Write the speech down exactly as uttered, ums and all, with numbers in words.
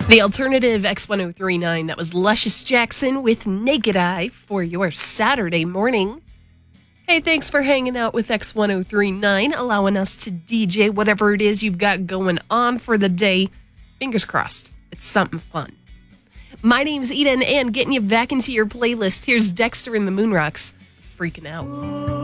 The alternative X ten thirty-nine, that was Luscious Jackson with Naked Eye for your Saturday morning. Hey, thanks for hanging out with X ten thirty-nine, allowing us to D J whatever it is you've got going on for the day. Fingers crossed, it's something fun. My name's Eden, and getting you back into your playlist, here's Dexter and the Moonrocks, Freaking Out.